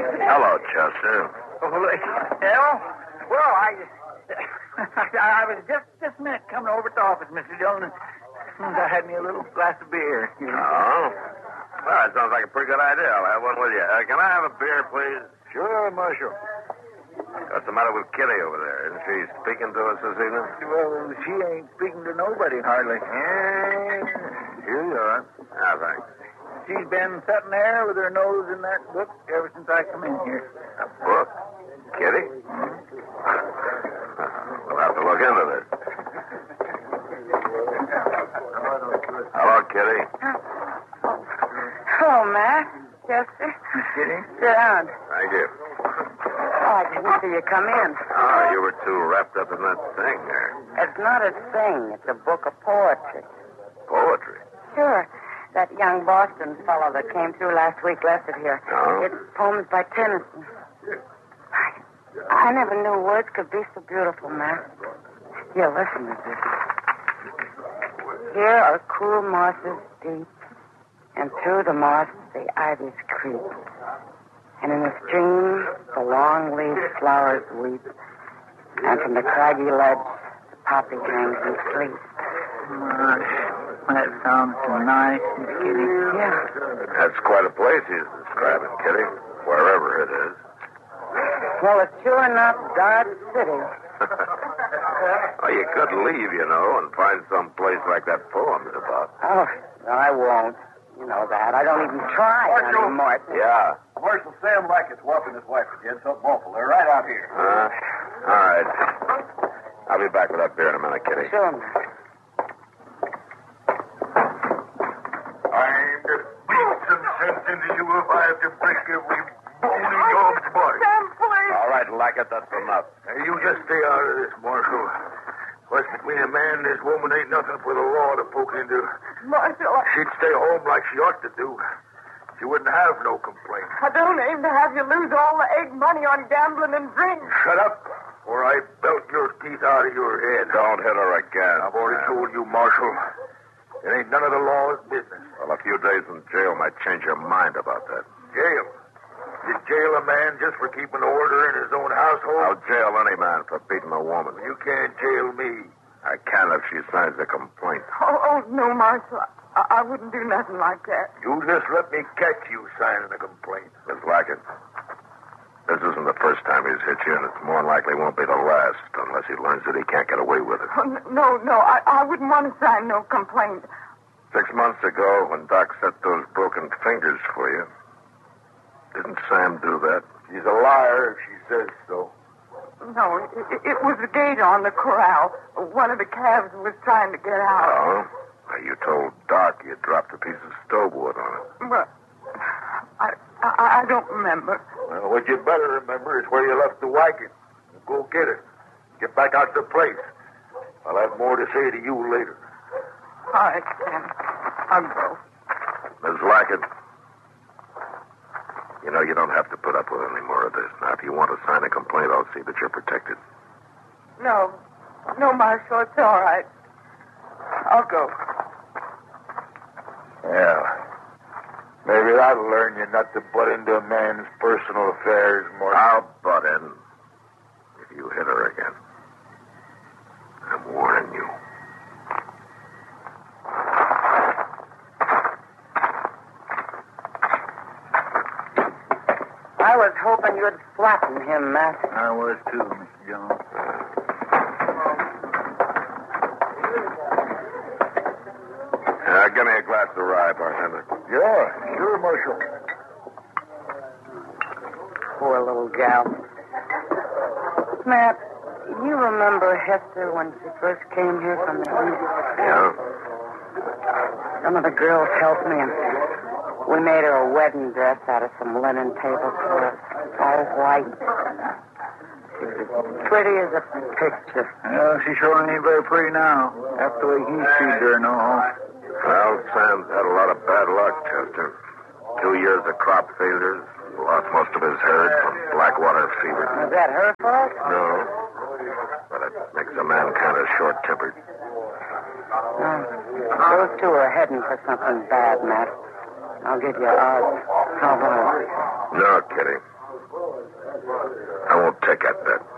Hello, Chester. Well, I was just this minute coming over to the office, Mr. Dillon, and I had me a little glass of beer. Oh? Well, that sounds like a pretty good idea. I'll have one with you. Can I have a beer, please? Sure, Marshal. What's the matter with Kitty over there? Isn't she speaking to us this evening? Well, she ain't speaking to nobody, hardly. Here you are. Ah, thanks. She's been sitting there with her nose in that book ever since I come in here. A book? Kitty? We'll have to look into this. Hello, Kitty. Hello, Matt. Chester. Miss Kitty? Sit down. Thank you. Oh, I didn't see you come in. Oh, you were too wrapped up in that thing there. It's not a thing. It's a book of poetry. Poetry? Sure. That young Boston fellow that came through last week left it here. Oh? It's poems by Tennyson. I never knew words could be so beautiful, Matt. Here, listen to this. Here are cool mosses deep, and through the moss the ivies creep. And in the stream the long-leaved flowers weep, and from the craggy ledge the poppy hangs and sleeps. That sounds nice, Miss Kitty. Yeah. That's quite a place he's describing, Kitty. Wherever it is. Well, it's sure not Dodge City. Well, you could leave, you know, and find some place like that poem's about. Oh, no, I won't. You know that. I don't even try anymore. Yeah. Marshal Sam Lackett's whopping his wife again. Something awful. They're right out here. All right. I'll be back with that beer in a minute, Kitty. Sure, Matt. I'm to beat some sense into you if I have to break every bone in your body. Sam, please. All right, Lackett, that's enough. Hey, you just stay out of this, Marshal. What's between a man and this woman ain't nothing for the law to poke into. Marshal, She'd stay home like she ought to do. She wouldn't have no complaint. I don't aim to have you lose all the egg money on gambling and drink. Shut up, or I belt your teeth out of your head. Don't hit her again. I've already told you, Marshal. It ain't none of the law's business. Well, a few days in jail might change your mind about that. Jail? You jail a man just for keeping order in his own household? I'll jail any man for beating a woman. You can't jail me. I can if she signs a complaint. Oh, no, Marshal. I wouldn't do nothing like that. You just let me catch you signing a complaint. Miss Lackett, this isn't the first time he's hit you, and it's more than likely won't be the last unless he learns that he can't get away with it. Oh, no. I wouldn't want to sign no complaint. 6 months ago, when Doc set those broken fingers for you, didn't Sam do that? She's a liar if she says so. No, it was the gate on the corral. One of the calves was trying to get out. Oh? Well, you told Doc you dropped a piece of stove wood on it. Well, I don't remember. Well, what you better remember is where you left the wagon. Go get it. Get back out to the place. I'll have more to say to you later. All right, Sam. I'll go. Miss Lackett, you know you don't have to put up with any more of this. Now, if you want to sign a complaint, I'll see that you're protected. No, Marshal, it's all right. I'll go. Yeah. Maybe that'll learn you not to butt into a man's personal affairs more. I'll butt in if you hit her again. I'm warning you. I was hoping you'd flatten him, Matt. I was too, Mr. Jones. Give me a glass of rye, bartender. Yeah, sure, Marshal. Poor little gal. Matt, you remember Hester when she first came here from the east? Yeah? Some of the girls helped me, and we made her a wedding dress out of some linen tablecloths, all white. She was as pretty as a picture. Well, she sure ain't very pretty now. After the way he treated her, no. Well, Sam's had a lot of bad luck, Chester. 2 years of crop failures. Lost most of his herd from blackwater fever. Was that her fault? No. But it makes a man kind of short-tempered. Those two are heading for something bad, Matt. I'll give you odds. How about it? No, Kitty. I won't take that bet.